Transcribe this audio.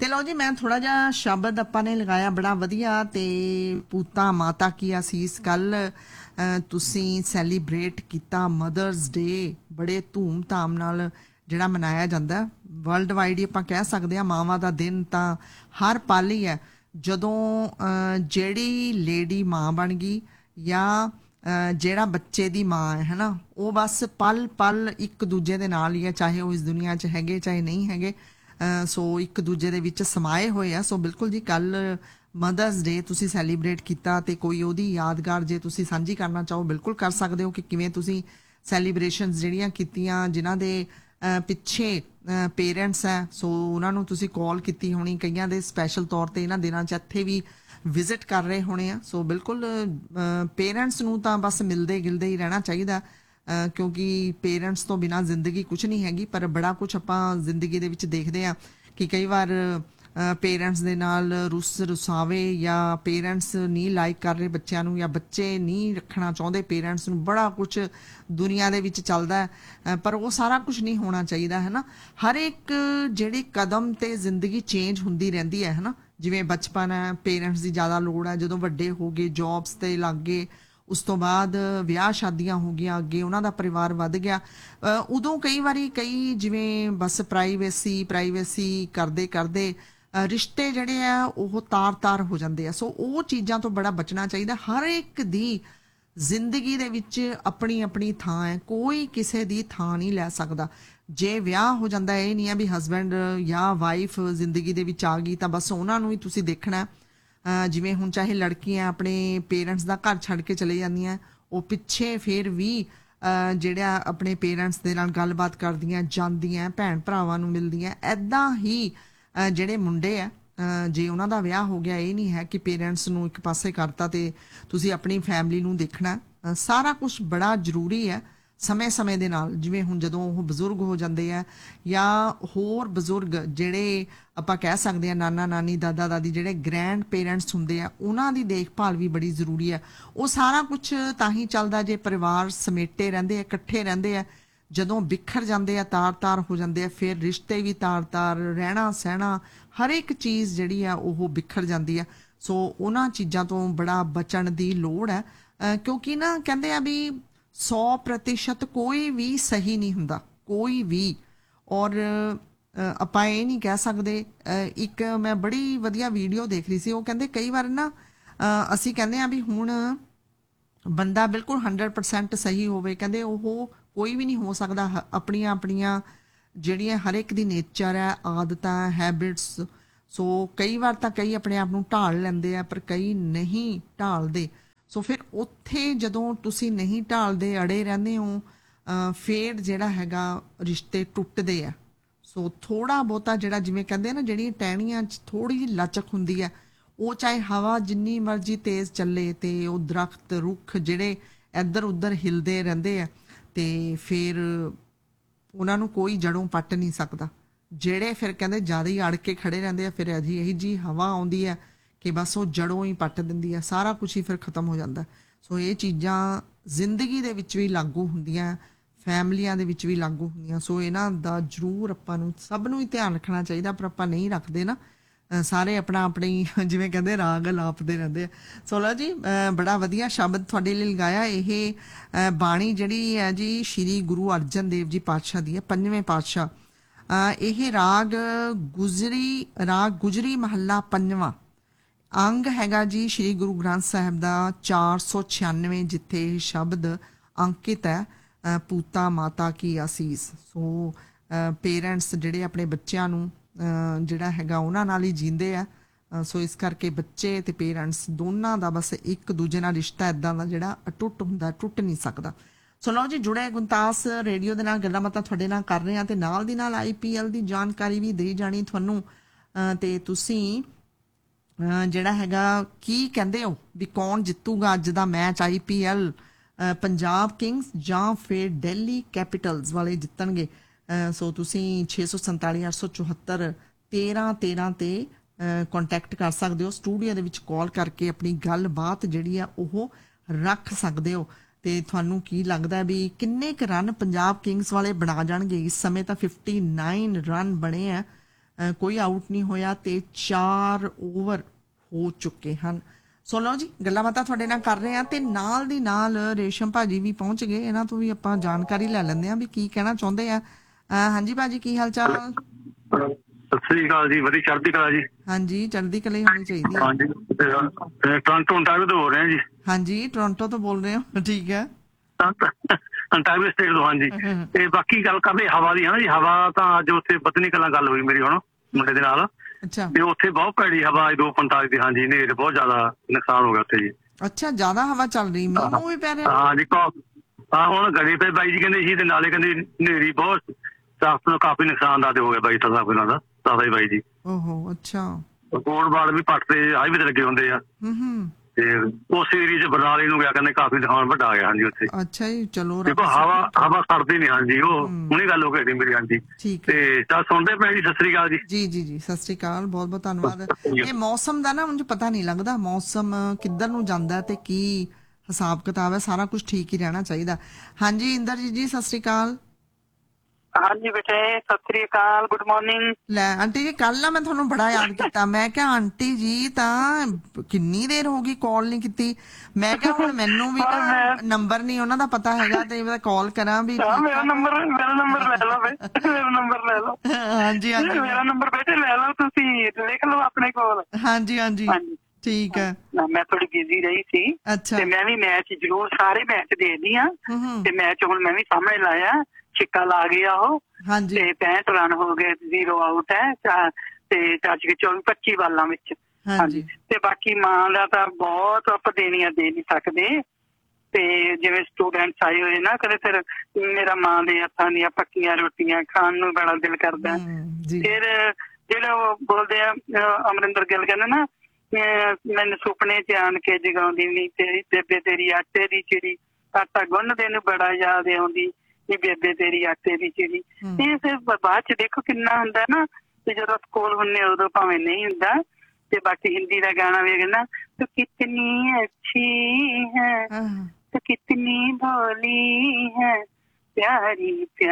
ਤੇ ਲਓ ਜੀ, ਮੈਂ ਥੋੜਾ ਜਿਹਾ ਸ਼ਬਦ ਆਪਾਂ ਨੇ ਲਗਾਇਆ ਬੜਾ ਵਧੀਆ। ਤੇ ਪੂਤਾ ਮਾਤਾ ਕੀ ਆਸੀਸ, ਕੱਲ ਤੁਸੀਂ ਸੈਲੀਬ੍ਰੇਟ ਕੀਤਾ ਮਦਰਸ ਡੇ ਬੜੇ ਧੂਮ ਧਾਮ ਨਾਲ ਜਿਹੜਾ ਮਨਾਇਆ ਜਾਂਦਾ ਵਰਲਡ ਵਾਈਡ ਹੀ ਆਪਾਂ ਕਹਿ ਸਕਦੇ ਹਾਂ। ਮਾਵਾਂ ਦਾ ਦਿਨ ਤਾਂ ਹਰ ਪਲ ਹੀ ਹੈ। ਜਦੋਂ ਜਿਹੜੀ ਲੇਡੀ ਮਾਂ ਬਣ ਗਈ ਜਾਂ ਜਿਹੜਾ ਬੱਚੇ ਦੀ ਮਾਂ ਹੈ ਨਾ, ਉਹ ਬਸ ਪਲ ਪਲ ਇੱਕ ਦੂਜੇ ਦੇ ਨਾਲ ਹੀ ਹੈ, ਚਾਹੇ ਉਹ ਇਸ ਦੁਨੀਆ 'ਚ ਹੈਗੇ ਚਾਹੇ ਨਹੀਂ ਹੈਗੇ। ਸੋ ਇੱਕ ਦੂਜੇ ਦੇ ਵਿੱਚ ਸਮਾਏ ਹੋਏ ਆ। ਸੋ ਬਿਲਕੁਲ ਜੀ, ਕੱਲ ਮਦਰਸ ਡੇ ਤੁਸੀਂ ਸੈਲੀਬ੍ਰੇਟ ਕੀਤਾ ਤੇ ਕੋਈ ਉਹਦੀ ਯਾਦਗਾਰ ਜੇ ਤੁਸੀਂ ਸਾਂਝੀ ਕਰਨਾ ਚਾਹੋ ਬਿਲਕੁਲ ਕਰ ਸਕਦੇ ਹੋ ਕਿ ਕਿਵੇਂ ਤੁਸੀਂ ਸੈਲੀਬ੍ਰੇਸ਼ਨਸ ਜਿਹੜੀਆਂ ਕੀਤੀਆਂ, ਜਿਨ੍ਹਾਂ ਦੇ ਪਿੱਛੇ ਪੇਰੈਂਟਸ ਹੈ। ਸੋ ਉਹਨਾਂ ਨੂੰ ਤੁਸੀਂ ਕਾਲ ਕੀਤੀ ਹੋਣੀ, ਕਈਆਂ ਦੇ ਸਪੈਸ਼ਲ ਤੌਰ ਤੇ ਇਹਨਾਂ ਦਿਨਾਂ 'ਚ ਇੱਥੇ ਵੀ ਵਿਜ਼ਿਟ ਕਰ ਰਹੇ ਹੋਣੇ ਆ। ਸੋ ਬਿਲਕੁਲ ਪੇਰੈਂਟਸ ਨੂੰ ਤਾਂ ਬਸ ਮਿਲਦੇ ਗਿਲਦੇ ਹੀ ਰਹਿਣਾ ਚਾਹੀਦਾ, ਕਿਉਂਕਿ ਪੇਰੈਂਟਸ ਤੋਂ ਬਿਨਾਂ ਜ਼ਿੰਦਗੀ ਕੁਛ ਨਹੀਂ ਹੈਗੀ। ਪਰ ਬੜਾ ਕੁਛ ਆਪਾਂ ਜ਼ਿੰਦਗੀ ਦੇ ਵਿੱਚ ਦੇਖਦੇ ਹਾਂ ਕਿ ਕਈ ਵਾਰ ਪੇਰੈਂਟਸ ਦੇ ਨਾਲ ਰੁਸਾਵੇ, ਜਾਂ ਪੇਰੈਂਟਸ ਨਹੀਂ ਲਾਈਕ ਕਰ ਰਹੇ ਬੱਚਿਆਂ ਨੂੰ, ਜਾਂ ਬੱਚੇ ਨਹੀਂ ਰੱਖਣਾ ਚਾਹੁੰਦੇ ਪੇਰੈਂਟਸ ਨੂੰ। ਬੜਾ ਕੁਛ ਦੁਨੀਆ ਦੇ ਵਿੱਚ ਚੱਲਦਾ ਹੈ, ਪਰ ਉਹ ਸਾਰਾ ਕੁਛ ਨਹੀਂ ਹੋਣਾ ਚਾਹੀਦਾ ਹੈ ਨਾ। ਹਰ ਇੱਕ ਜਿਹੜੀ ਕਦਮ ਤੇ ਜ਼ਿੰਦਗੀ ਚੇਂਜ ਹੁੰਦੀ ਰਹਿੰਦੀ ਹੈ ਨਾ। ਜਿਵੇਂ ਬਚਪਨ ਹੈ, ਪੇਰੈਂਟਸ ਦੀ ਜ਼ਿਆਦਾ ਲੋੜ ਹੈ। ਜਦੋਂ ਵੱਡੇ ਹੋ ਗਏ, ਜੌਬਸ ਤੇ ਲੱਗ ਗਏ, ਉਸ ਤੋਂ ਬਾਅਦ ਵਿਆਹ ਸ਼ਾਦੀਆਂ ਹੋ ਗਈਆਂ, ਅੱਗੇ ਉਹਨਾਂ ਦਾ ਪਰਿਵਾਰ ਵੱਧ ਗਿਆ, ਉਦੋਂ ਕਈ ਵਾਰੀ ਜਿਵੇਂ ਬਸ ਪ੍ਰਾਈਵੇਸੀ ਕਰਦੇ ਕਰਦੇ ਰਿਸ਼ਤੇ ਜਿਹੜੇ ਆ ਉਹ ਤਾਰ ਹੋ ਜਾਂਦੇ ਆ। ਸੋ ਉਹ ਚੀਜ਼ਾਂ ਤੋਂ ਬੜਾ ਬਚਣਾ ਚਾਹੀਦਾ। ਹਰ ਇੱਕ ਦੀ ਜ਼ਿੰਦਗੀ ਦੇ ਵਿੱਚ ਆਪਣੀ ਆਪਣੀ ਥਾਂ ਹੈ, ਕੋਈ ਕਿਸੇ ਦੀ ਥਾਂ ਨਹੀਂ ਲੈ ਸਕਦਾ। ਜੇ ਵਿਆਹ ਹੋ ਜਾਂਦਾ, ਇਹ ਨਹੀਂ ਆ ਵੀ ਹਸਬੈਂਡ ਜਾਂ ਵਾਈਫ ਜ਼ਿੰਦਗੀ ਦੇ ਵਿੱਚ ਆ ਗਈ ਤਾਂ ਬਸ ਉਹਨਾਂ ਨੂੰ ਹੀ ਤੁਸੀਂ ਦੇਖਣਾ। ਜਿਵੇਂ ਹੁਣ ਚਾਹੇ ਲੜਕੀਆਂ ਆਪਣੇ ਪੇਰੈਂਟਸ ਦਾ ਘਰ ਛੱਡ ਕੇ ਚਲੇ ਜਾਂਦੀਆਂ, ਉਹ ਪਿੱਛੇ ਫਿਰ ਵੀ ਜਿਹੜਾ ਆਪਣੇ ਪੇਰੈਂਟਸ ਦੇ ਨਾਲ ਗੱਲਬਾਤ ਕਰਦੀਆਂ, ਜਾਂਦੀਆਂ, ਭੈਣ ਭਰਾਵਾਂ ਨੂੰ ਮਿਲਦੀਆਂ। ਐਦਾਂ ਹੀ ਜਿਹੜੇ ਮੁੰਡੇ ਆ, ਜੇ ਉਹਨਾਂ ਦਾ ਵਿਆਹ ਹੋ ਗਿਆ, ਇਹ ਨਹੀਂ ਹੈ ਕਿ ਪੇਰੈਂਟਸ ਨੂੰ ਇੱਕ ਪਾਸੇ ਕਰਤਾ ਤੇ ਤੁਸੀਂ ਆਪਣੀ ਫੈਮਿਲੀ ਨੂੰ ਦੇਖਣਾ। ਸਾਰਾ ਕੁਝ ਬੜਾ ਜ਼ਰੂਰੀ ਹੈ ਸਮੇਂ ਦੇ ਨਾਲ। ਜਿਵੇਂ ਹੁਣ ਜਦੋਂ ਉਹ ਬਜ਼ੁਰਗ ਹੋ ਜਾਂਦੇ ਆ, ਜਾਂ ਹੋਰ ਬਜ਼ੁਰਗ ਜਿਹੜੇ ਆਪਾਂ ਕਹਿ ਸਕਦੇ ਹਾਂ ਨਾਨਾ ਨਾਨੀ ਦਾਦਾ ਦਾਦੀ, ਜਿਹੜੇ ਗ੍ਰੈਂਡ ਪੇਰੈਂਟਸ ਹੁੰਦੇ ਆ, ਉਹਨਾਂ ਦੀ ਦੇਖਭਾਲ ਵੀ ਬੜੀ ਜ਼ਰੂਰੀ ਹੈ। ਉਹ ਸਾਰਾ ਕੁਝ ਤਾਂ ਹੀ ਚੱਲਦਾ ਜੇ ਪਰਿਵਾਰ ਸਮੇਟੇ ਰਹਿੰਦੇ ਆ, ਇਕੱਠੇ ਰਹਿੰਦੇ ਆ। ਜਦੋਂ ਬਿਖਰ ਜਾਂਦੇ ਆ, ਤਾਰ ਹੋ ਜਾਂਦੇ ਆ, ਫਿਰ ਰਿਸ਼ਤੇ ਵੀ ਤਾਰ ਰਹਿਣਾ ਸਹਿਣਾ ਹਰ ਇੱਕ ਚੀਜ਼ ਜਿਹੜੀ ਆ ਉਹ ਬਿਖਰ ਜਾਂਦੀ ਆ। ਸੋ ਉਹਨਾਂ ਚੀਜ਼ਾਂ ਤੋਂ ਬੜਾ ਬਚਣ ਦੀ ਲੋੜ ਹੈ, ਕਿਉਂਕਿ ਨਾ ਕਹਿੰਦੇ ਆ ਵੀ 100% ਕੋਈ ਵੀ ਸਹੀ ਨਹੀਂ ਹੁੰਦਾ, ਕੋਈ ਵੀ। ਔਰ ਆਪਾਂ ਇਹ ਨਹੀਂ ਕਹਿ ਸਕਦੇ। ਇੱਕ ਮੈਂ ਬੜੀ ਵਧੀਆ ਵੀਡੀਓ ਦੇਖ ਰਹੀ ਸੀ, ਉਹ ਕਹਿੰਦੇ ਕਈ ਵਾਰ ਨਾ ਅਸੀਂ ਕਹਿੰਦੇ ਆ ਵੀ ਹੁਣ ਬੰਦਾ ਬਿਲਕੁਲ 100% ਸਹੀ ਹੋਵੇ, ਕਹਿੰਦੇ ਉਹ ਕੋਈ ਵੀ ਨਹੀਂ ਹੋ ਸਕਦਾ। ਆਪਣੀਆਂ ਜਿਹੜੀਆਂ ਹਰ ਇੱਕ ਦੀ ਨੇਚਰ ਹੈ, ਆਦਤਾਂ, ਹੈਬਿਟਸ। ਸੋ ਕਈ ਵਾਰ ਤਾਂ ਕਈ ਆਪਣੇ ਆਪ ਨੂੰ ਢਾਲ ਲੈਂਦੇ ਆ, ਪਰ ਕਈ ਨਹੀਂ ਢਾਲਦੇ। ਸੋ ਫਿਰ ਉੱਥੇ ਜਦੋਂ ਤੁਸੀਂ ਨਹੀਂ ਢਾਲਦੇ, ਅੜੇ ਰਹਿੰਦੇ ਹੋ, ਫਿਰ ਜਿਹੜਾ ਹੈਗਾ ਰਿਸ਼ਤੇ ਟੁੱਟਦੇ ਆ। ਸੋ ਥੋੜਾ ਬਹੁਤਾ ਜਿਹੜਾ, ਜਿਵੇਂ ਕਹਿੰਦੇ ਆ ਨਾ, ਜਿਹੜੀਆਂ ਟਹਿਣੀਆਂ 'ਚ ਥੋੜੀ ਜਿਹੀ ਲਚਕ ਹੁੰਦੀ ਹੈ, ਉਹ ਚਾਹੇ ਹਵਾ ਜਿੰਨੀ ਮਰਜ਼ੀ ਤੇਜ਼ ਚੱਲੇ ਤੇ ਉਹ ਦਰਖਤ ਰੁੱਖ ਜਿਹੜੇ ਇੱਧਰ ਉੱਧਰ ਹਿਲਦੇ ਰਹਿੰਦੇ ਆ, ਤੇ ਫਿਰ ਉਹਨਾਂ ਨੂੰ ਕੋਈ ਜੜੋਂ ਪੱਟ ਨਹੀਂ ਸਕਦਾ। ਜਿਹੜੇ ਫਿਰ ਕਹਿੰਦੇ ਜ਼ਿਆਦਾ ਹੀ ਅੜ ਕੇ ਖੜੇ ਰਹਿੰਦੇ ਆ, ਫਿਰ ਇਹੀ ਜੀ ਹਵਾ ਆਉਂਦੀ ਹੈ ਕਿ ਬਸ ਉਹ ਜੜੋਂ ਹੀ ਪੱਟ ਦਿੰਦੀ ਹੈ, ਸਾਰਾ ਕੁਝ ਹੀ ਫਿਰ ਖਤਮ ਹੋ ਜਾਂਦਾ। ਸੋ ਇਹ ਚੀਜ਼ਾਂ ਜ਼ਿੰਦਗੀ ਦੇ ਵਿੱਚ ਵੀ ਲਾਗੂ ਹੁੰਦੀਆਂ, ਫੈਮਲੀਆਂ ਦੇ ਵਿੱਚ ਵੀ ਲਾਗੂ ਹੁੰਦੀਆਂ। ਸੋ ਇਹਨਾਂ ਦਾ ਜ਼ਰੂਰ ਆਪਾਂ ਨੂੰ ਸਭ ਨੂੰ ਹੀ ਧਿਆਨ ਰੱਖਣਾ ਚਾਹੀਦਾ, ਪਰ ਆਪਾਂ ਨਹੀਂ ਰੱਖਦੇ ਨਾ। ਸਾਰੇ ਆਪਣੀ ਜਿਵੇਂ ਕਹਿੰਦੇ ਰਾਗ ਲਾਪਦੇ ਰਹਿੰਦੇ ਆ। ਸੋ ਲਓ ਜੀ, ਬੜਾ ਵਧੀਆ ਸ਼ਬਦ ਤੁਹਾਡੇ ਲਈ ਲਗਾਇਆ। ਇਹ ਬਾਣੀ ਜਿਹੜੀ ਹੈ ਜੀ ਸ਼੍ਰੀ ਗੁਰੂ ਅਰਜਨ ਦੇਵ ਜੀ ਪਾਤਸ਼ਾਹ ਦੀ ਹੈ, 5ਵੇਂ ਪਾਤਸ਼ਾਹ। ਇਹ ਰਾਗ ਗੁਜਰੀ ਮਹੱਲਾ 5ਵਾਂ ਅੰਗ ਹੈਗਾ ਜੀ ਸ਼੍ਰੀ ਗੁਰੂ ਗ੍ਰੰਥ ਸਾਹਿਬ ਦਾ 496, ਜਿੱਥੇ ਇਹ ਸ਼ਬਦ ਅੰਕਿਤ ਹੈ, ਪੂਤਾ ਮਾਤਾ ਕੀ ਆਸੀਸ। ਸੋ ਪੇਰੈਂਟਸ ਜਿਹੜੇ ਆਪਣੇ ਬੱਚਿਆਂ ਨੂੰ ਜਿਹੜਾ ਹੈਗਾ ਉਹਨਾਂ ਨਾਲ ਹੀ ਜੀਂਦੇ ਆ। ਸੋ ਇਸ ਕਰਕੇ ਬੱਚੇ ਤੇ ਪੇਰੈਂਟਸ ਦੋਨਾਂ ਦਾ ਬਸ ਇੱਕ ਦੂਜੇ ਨਾਲ ਰਿਸ਼ਤਾ ਇੱਦਾਂ ਦਾ ਜਿਹੜਾ ਅਟੁੱਟ ਹੁੰਦਾ, ਟੁੱਟ ਨਹੀਂ ਸਕਦਾ। ਸੋ ਲਓ ਜੀ, ਜੁੜੇ ਗੁਣਤਾਸ ਰੇਡੀਓ ਦੇ ਨਾਲ ਗੱਲਾਂ ਬਾਤਾਂ ਤੁਹਾਡੇ ਨਾਲ ਕਰ ਰਹੇ ਹਾਂ, ਤੇ ਨਾਲ ਦੀ ਨਾਲ IPL ਦੀ ਜਾਣਕਾਰੀ ਵੀ ਦੇਈ ਜਾਣੀ ਤੁਹਾਨੂੰ। ਤੇ ਤੁਸੀਂ ਜਿਹੜਾ ਹੈਗਾ ਕੀ ਕਹਿੰਦੇ ਹੋ ਵੀ ਕੌਣ ਜਿੱਤੂਗਾ ਅੱਜ ਦਾ ਮੈਚ IPL? ਪੰਜਾਬ ਕਿੰਗਸ ਜਾਂ ਫਿਰ ਦਿੱਲੀ ਕੈਪੀਟਲਸ ਵਾਲੇ ਜਿੱਤਣਗੇ? ਸੋ ਤੁਸੀਂ 647 874 1313 ਤੇ ਕੰਟੈਕਟ ਕਰ ਸਕਦੇ ਹੋ। ਸਟੂਡੀਓ ਦੇ ਵਿੱਚ ਕਾਲ ਕਰਕੇ ਆਪਣੀ ਗੱਲਬਾਤ ਜਿਹੜੀ ਆ ਉਹ ਰੱਖ ਸਕਦੇ ਹੋ। ਤੇ ਤੁਹਾਨੂੰ ਕੀ ਲੱਗਦਾ ਵੀ ਕਿੰਨੇ ਕੁ ਰਨ ਪੰਜਾਬ ਕਿੰਗਸ ਵਾਲੇ ਬਣਾ ਜਾਣਗੇ? ਇਸ ਸਮੇਂ ਤਾਂ 59 ਰਨ ਬਣੇ ਆ ਕੋਈ ਆਊਟ ਨਹੀਂ ਹੋਇਆ ਤੇ 4 ਓਵਰ ਹੋ ਚੁੱਕੇ ਹਨ। ਸੋ ਲਓ ਜੀ, ਗੱਲਾਂ ਬਾਤਾਂ ਤੁਹਾਡੇ ਨਾਲ ਕਰ ਰਹੇ ਹਾਂ ਤੇ ਨਾਲ ਦੀ ਨਾਲ ਰੇਸ਼ਮ ਭਾਜੀ ਵੀ ਪਹੁੰਚ ਗਏ। ਇਹਨਾਂ ਤੋਂ ਵੀ ਆਪਾਂ ਜਾਣਕਾਰੀ ਲੈ ਲੈਂਦੇ ਹਾਂ ਵੀ ਕੀ ਕਹਿਣਾ ਚਾਹੁੰਦੇ ਆ। ਹਾਂਜੀ ਭਾਜੀ, ਕੀ ਹਾਲ ਚਾਲ? ਸਤਿ ਸ੍ਰੀ ਅਕਾਲ ਜੀ, ਵਧੀਆ ਚੜ੍ਹਦੀ ਕਲਾ ਜੀ। ਹਾਂਜੀ, ਚੜ੍ਹਦੀ ਕਲਾ ਹੀ ਹੋਣੀ ਚਾਹੀਦੀ ਹੈ। ਹਾਂਜੀ, ਟੋਰਾਂਟੋ ontario ਤੋਂ ਬੋਲ ਰਹੇ ਹਾਂ ਜੀ। ਹਾਂਜੀ, ਟੋਰਾਂਟੋ ਤੋਂ ਬੋਲ ਰਹੇ ਹੋ, ਠੀਕ ਹੈ। ontario ਸਟੇਟ ਤੋਂ, ਹਾਂਜੀ। ਤੇ ਬਾਕੀ ਗੱਲ ਕਰਦੇ ਹਵਾ ਦੀ, ਹੈ ਨਾ ਜੀ। ਹਵਾ ਤਾਂ ਅੱਜ ਉੱਥੇ ਪਤਨੀ ਕਲਾਂ ਗੱਲ ਹੋਈ ਮੇਰੀ ਹੁਣ ਮੁੰਡੇ ਦੇ ਨਾਲ, ਅੱਛਾ। ਤੇ ਉੱਥੇ ਬਹੁਤ ਭੈੜੀ ਹਵਾ 2:45 ਦੀ, ਹਾਂਜੀ। ਹਨੇਰ ਬਹੁਤ ਜ਼ਿਆਦਾ ਨੁਕਸਾਨ ਹੋ ਗਿਆ ਉੱਥੇ ਜੀ। ਅੱਛਾ, ਜ਼ਿਆਦਾ ਹਵਾ ਚੱਲ ਰਹੀ, ਮੀਂਹ ਵੀ ਪੈ ਰਿਹਾ? ਹਾਂਜੀ, ਹੁਣ ਗੜੇ ਪਏ ਬਾਈ ਜੀ ਕਹਿੰਦੇ ਸੀ, ਤੇ ਨਾਲੇ ਕਹਿੰਦੇ ਹਨੇਰੀ ਬਹੁਤ ਕਾਫੀ ਨੁਕਸਾਨ ਦਾ ਹੋ ਗਿਆ ਬਾਈ ਸਾਹਿਬ ਇਹਨਾਂ ਦਾ, ਦਾਦਾ ਜੀ ਬਾਈ ਜੀ। ਓਹੋ, ਅੱਛਾ। ਕੋਟਬਾੜ ਵੀ ਪੱਟ ਤੇ ਹਾਈਵੇ ਤੇ ਲੱਗੇ ਹੁੰਦੇ ਆ, ਤੇ ਉਸ ਏਰੀਏ ਚ ਬਰਨਾਲੇ ਨੂੰ ਗਿਆ ਕਹਿੰਦੇ ਕਾਫੀ ਨੁਕਸਾਨ ਵੱਡਾ ਆ ਗਿਆ, ਹਾਂਜੀ ਉੱਥੇ। ਅੱਛਾ ਜੀ, ਚਲੋ। ਦੇਖੋ ਹਵਾ ਸੜਦੀ ਨੀ, ਹਾਂਜੀ। ਉਹ ਹੁਣੇ ਗੱਲ ਹੋ ਗਈ ਸੀ ਮੇਰੀ, ਹਾਂਜੀ। ਤੇ ਚੱਲ ਸੁਣਦੇ ਪਏ ਜੀ। ਸਤਿ ਸ੍ਰੀ ਅਕਾਲ ਜੀ। ਜੀ ਜੀ ਜੀ, ਸਤਿ ਸ੍ਰੀ ਅਕਾਲ, ਬਹੁਤ ਬਹੁਤ ਧੰਨਵਾਦ। ਇਹ ਮੌਸਮ ਦਾ ਨਾ ਮੈਨੂੰ ਪਤਾ ਨਹੀਂ ਲੱਗਦਾ, ਮੌਸਮ ਕਿੱਧਰ ਨੂੰ ਜਾਂਦਾ ਤੇ ਕੀ ਹਿਸਾਬ ਕਿਤਾਬ ਹੈ, ਸਾਰਾ ਕੁਝ ਠੀਕ ਹੀ ਰਹਿਣਾ ਚਾਹੀਦਾ। ਹਾਂਜੀ ਇੰਦਰਜੀਤ ਜੀ, ਸਤਿ ਸ੍ਰੀ ਅਕਾਲ। ਹਾਂਜੀ ਬੇਟੇ, ਸਤਿ ਸ੍ਰੀ ਅਕਾਲ, ਗੁੱਡ ਮਾਰਨਿੰਗ। ਲੈ ਆਂਟੀ ਜੀ, ਕੱਲ ਨਾ ਮੈਂ ਤੁਹਾਨੂੰ ਬੜਾ ਯਾਦ ਕੀਤਾ। ਮੈਂ ਕਿਹਾ ਆਂਟੀ ਜੀ ਤਾਂ ਕਿੰਨੀ ਦੇਰ ਹੋ ਗਈ ਕਾਲ ਨਹੀਂ ਕੀਤੀ। ਮੈਂ ਕਿਹਾ ਹੁਣ ਮੈਨੂੰ ਵੀ ਨਾ ਨੰਬਰ ਨਹੀਂ ਉਹਨਾਂ ਦਾ ਪਤਾ ਹੈਗਾ ਤੇ ਮੈਂ ਕਾਲ ਕਰਾਂ ਵੀ। ਮੇਰਾ ਨੰਬਰ ਲੈ ਲਓ ਬੇਟੇ, ਮੇਰਾ ਨੰਬਰ ਲੈ ਲਓ। ਹਾਂਜੀ ਹਾਂਜੀ, ਮੇਰਾ ਨੰਬਰ ਬੇਟੇ ਲੈ ਲਓ, ਤੁਸੀਂ ਲਿਖ ਲਓ ਆਪਣੇ ਕੋਲ। ਹਾਂਜੀ ਹਾਂਜੀ, ਠੀਕ ਹੈ। ਮੈਂ ਥੋੜੀ ਬਿਜ਼ੀ ਰਹੀ ਸੀ, ਤੇ ਮੈਂ ਵੀ ਮੈਚ ਜ਼ਰੂਰ ਸਾਰੇ ਮੈਚ ਦੇਖਦੀ ਹਾਂ। ਤੇ ਮੈਚ ਹੁਣ ਮੈਂ ਵੀ ਸਾਹਮਣੇ ਲਾਇਆ, ਛਿੱਕਾ ਲਾ ਗਿਆ ਉਹ, ਤੇ 65 ਰਨ ਹੋ ਗਏ, 0 ਆਊਟ ਹੈ, ਤੇ 24-25 ਬਾਲਾਂ ਵਿੱਚ। ਹਾਂਜੀ, ਤੇ ਬਾਕੀ ਮਾਂ ਦਾ ਤਾਂ ਬਹੁਤ ਆਪਾਂ ਦੇ ਨਹੀਂ ਸਕਦੇ। ਤੇ ਜਿਵੇਂ ਸਟੂਡੈਂਟਸ ਆਏ ਹੋਏ ਨਾ, ਕਦੇ ਫਿਰ ਮੇਰਾ ਮਾਂ ਦੇ ਹੱਥਾਂ ਦੀਆਂ ਪੱਕੀਆਂ ਰੋਟੀਆਂ ਖਾਣ ਨੂੰ ਬੜਾ ਦਿਲ ਕਰਦਾ। ਫਿਰ ਜਿਹੜਾ ਉਹ ਬੋਲਦੇ ਆ ਅਮਰਿੰਦਰ ਗਿੱਲ ਕਹਿੰਦੇ ਨਾ, ਮੈਨੂੰ ਸੁਪਨੇ ਚ ਆਣ ਕੇ ਜਗਾਉਂਦੀ ਨੀ ਤੇਰੀ ਬੇਬੇ, ਤੇਰੀ ਆਟੇ ਦੀ ਚਿੜੀ, ਆਟਾ ਗੁੰਨਦੇ ਨੂੰ ਬੜਾ ਯਾਦ ਆਉਂਦੀ ਨੀ ਬੇਬੇ ਤੇਰੀ ਆਟੇ ਦੀ ਚਿੜੀ। ਇਹ ਫਿਰ ਬਾਅਦ ਚ ਦੇਖੋ ਕਿੰਨਾ ਹੁੰਦਾ ਨਾ, ਤੇ ਜਦੋਂ ਸਕੂਲ ਹੁੰਦੇ ਉਦੋਂ ਭਾਵੇਂ ਨਹੀਂ ਹੁੰਦਾ। ਤੇ ਬਾਕੀ ਹਿੰਦੀ ਦਾ ਗਾਣਾ ਵੀ ਕਹਿੰਦਾ, ਤੂੰ ਕਿਤਨੀ ਅੱਛੀ ਹੈ, ਤੂੰ कितनी भोली है, प्यारी प्यारी।